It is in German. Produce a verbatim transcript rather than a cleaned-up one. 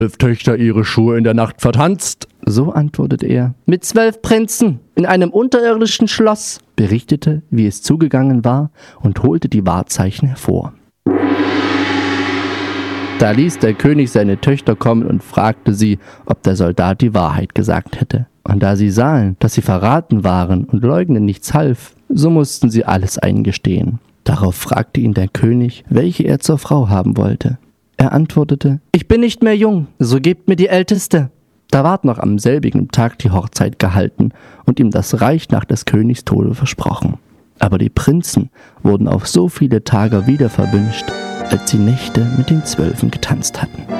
zwölf Töchter ihre Schuhe in der Nacht vertanzt. So antwortete er. Mit zwölf Prinzen in einem unterirdischen Schloss, berichtete, wie es zugegangen war und holte die Wahrzeichen hervor. Da ließ der König seine Töchter kommen und fragte sie, ob der Soldat die Wahrheit gesagt hätte. Und da sie sahen, dass sie verraten waren und Leugnen nichts half, so mussten sie alles eingestehen. Darauf fragte ihn der König, welche er zur Frau haben wollte. Er antwortete, ich bin nicht mehr jung, so gebt mir die Älteste. Da ward noch am selbigen Tag die Hochzeit gehalten und ihm das Reich nach des Königs Tode versprochen. Aber die Prinzen wurden auf so viele Tage wieder verwünscht, als sie Nächte mit den Zwölfen getanzt hatten.